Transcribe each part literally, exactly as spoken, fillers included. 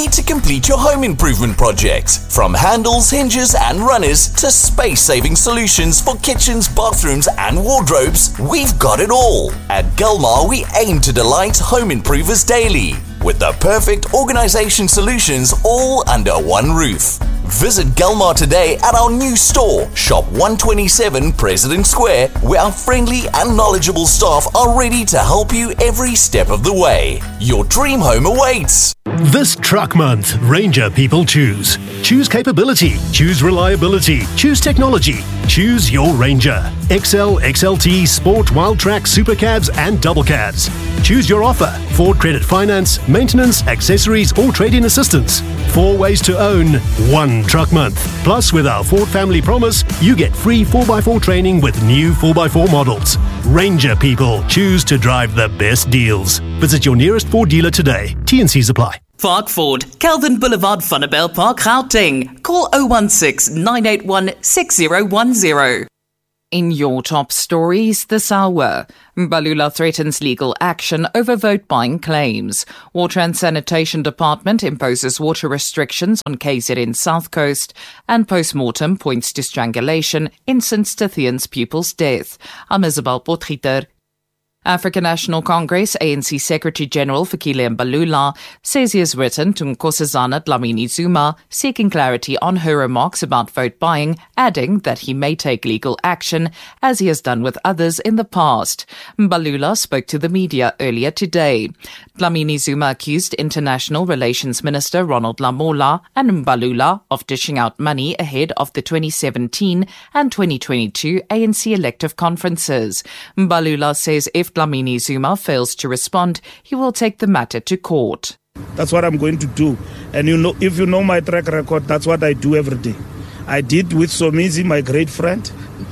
Ready to complete your home improvement project? From handles, hinges and runners to space-saving solutions for kitchens, bathrooms and wardrobes, we've got it all. At Gulmar, we aim to delight home improvers daily with the perfect organisation solutions all under one roof. Visit Gulmar today at our new store, Shop one twenty-seven President Square, where our friendly and knowledgeable staff are ready to help you every step of the way. Your dream home awaits. This truck month, Ranger people choose. Choose capability, choose reliability, choose technology, choose your Ranger. X L, X L T, Sport, Wildtrak, Supercabs and Double Cabs. Choose your offer. Ford Credit Finance, maintenance, accessories or trade-in assistance. Four ways to own, one truck month. Plus, with our Ford Family Promise, you get free four by four training with new four by four models. Ranger people choose to drive the best deals. Visit your nearest Ford dealer today. T and C's apply. Park Ford, Kelvin Boulevard, Vanderbijl Park, Gauteng. Call oh one six, nine eight one, six oh one oh. In your top stories this hour, Mbalula threatens legal action over vote buying claims. Water and Sanitation Department imposes water restrictions on K Z N South Coast, and post-mortem points to strangulation in Saint Stithian's pupil's death. I'm Isabel Potgieter. African National Congress A N C Secretary-General Fikile Mbalula says he has written to Nkosazana Dlamini Zuma seeking clarity on her remarks about vote buying, adding that he may take legal action as he has done with others in the past. Mbalula spoke to the media earlier today. Dlamini Zuma accused International Relations Minister Ronald Lamola and Mbalula of dishing out money ahead of the twenty seventeen and twenty twenty-two A N C elective conferences. Mbalula says if Dlamini Zuma fails to respond, he will take the matter to court. That's what I'm going to do. And you know, if you know my track record, that's what I do every day. I did with Somizi, my great friend.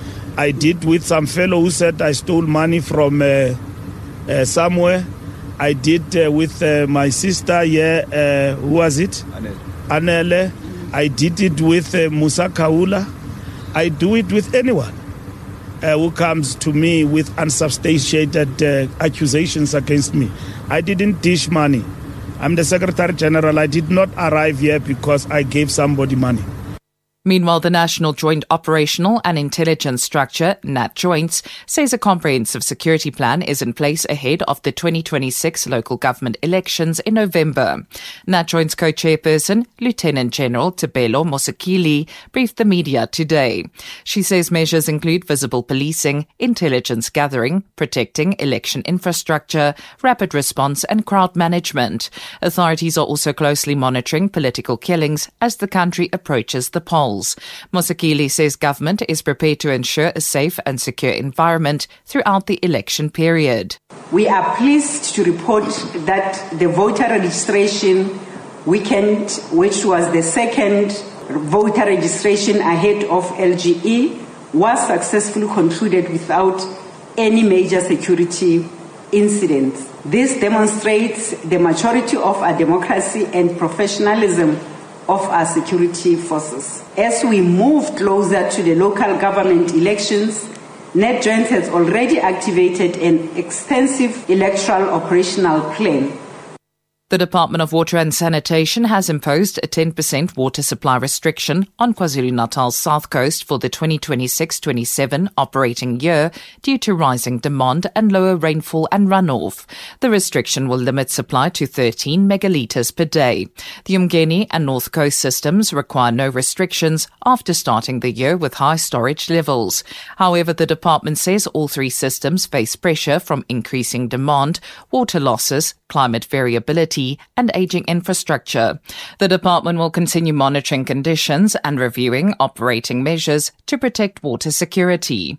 I did with some fellow who said I stole money from uh, uh, somewhere. I did uh, with uh, my sister, yeah, uh, who was it? Anele. Anele. I did it with uh, Musa Kaula. I do it with anyone Uh, who comes to me with unsubstantiated uh, accusations against me. I didn't dish money. I'm the Secretary General. I did not arrive here because I gave somebody money. Meanwhile, the National Joint Operational and Intelligence Structure, NatJoints, says a comprehensive security plan is in place ahead of the twenty twenty-six local government elections in November. NatJoints co-chairperson, Lieutenant General Tebelo Mosekile, briefed the media today. She says measures include visible policing, intelligence gathering, protecting election infrastructure, rapid response and crowd management. Authorities are also closely monitoring political killings as the country approaches the polls. Mosekile says government is prepared to ensure a safe and secure environment throughout the election period. We are pleased to report that the voter registration weekend, which was the second voter registration ahead of L G E, was successfully concluded without any major security incidents. This demonstrates the maturity of our democracy and professionalism of our security forces. As we move closer to the local government elections, NatJoints has already activated an extensive electoral operational plan. The Department of Water and Sanitation has imposed a ten percent water supply restriction on KwaZulu-Natal's south coast for the twenty twenty-six twenty-seven operating year due to rising demand and lower rainfall and runoff. The restriction will limit supply to thirteen megalitres per day. The Umgeni and North Coast systems require no restrictions after starting the year with high storage levels. However, the department says all three systems face pressure from increasing demand, water losses, climate variability, and aging infrastructure. The department will continue monitoring conditions and reviewing operating measures to protect water security.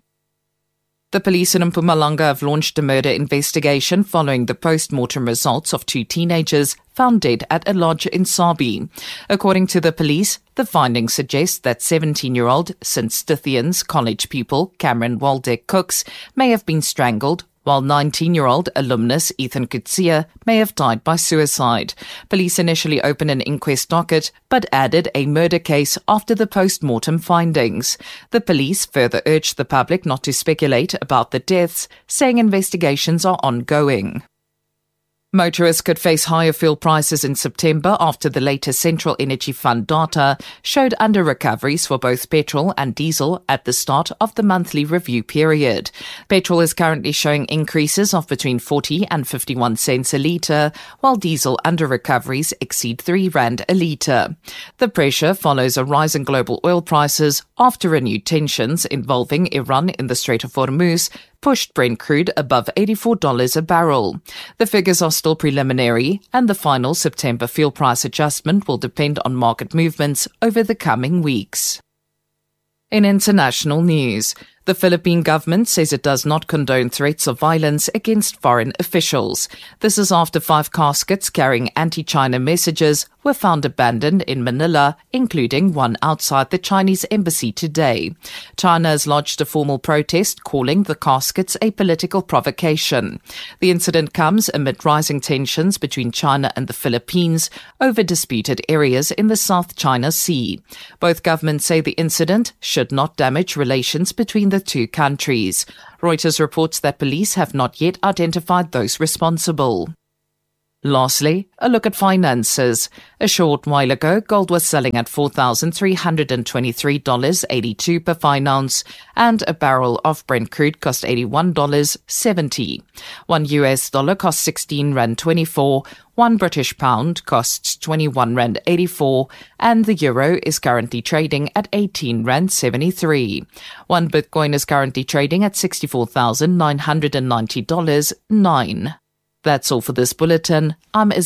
The police in Mpumalanga have launched a murder investigation following the post-mortem results of two teenagers found dead at a lodge in Sabi. According to the police, the findings suggest that seventeen-year-old Saint Stithian's college pupil Cameron Waldeck Cooks may have been strangled, while nineteen-year-old alumnus Ethan Kutsia may have died by suicide. Police initially opened an inquest docket, but added a murder case after the post-mortem findings. The police further urged the public not to speculate about the deaths, saying investigations are ongoing. Motorists could face higher fuel prices in September after the latest Central Energy Fund data showed under-recoveries for both petrol and diesel at the start of the monthly review period. Petrol is currently showing increases of between forty and fifty-one cents a litre, while diesel under-recoveries exceed three rand a litre. The pressure follows a rise in global oil prices after renewed tensions involving Iran in the Strait of Hormuz pushed Brent crude above eighty-four dollars a barrel. The figures are still preliminary, and the final September fuel price adjustment will depend on market movements over the coming weeks. In international news, the Philippine government says it does not condone threats of violence against foreign officials. This is after five caskets carrying anti-China messages were found abandoned in Manila, including one outside the Chinese embassy today. China has lodged a formal protest calling the caskets a political provocation. The incident comes amid rising tensions between China and the Philippines over disputed areas in the South China Sea. Both governments say the incident should not damage relations between the two countries. Reuters reports that police have not yet identified those responsible. Lastly, a look at finances. A short while ago, gold was selling at four thousand three hundred twenty-three dollars and eighty-two cents per fine ounce, and a barrel of Brent crude cost eighty-one dollars and seventy cents. One U S dollar cost sixteen rand twenty-four, one British pound costs twenty-one rand eighty-four, and the euro is currently trading at eighteen rand seventy-three. One Bitcoin is currently trading at sixty-four thousand nine hundred ninety dollars and nine cents. That's all for this bulletin. I'm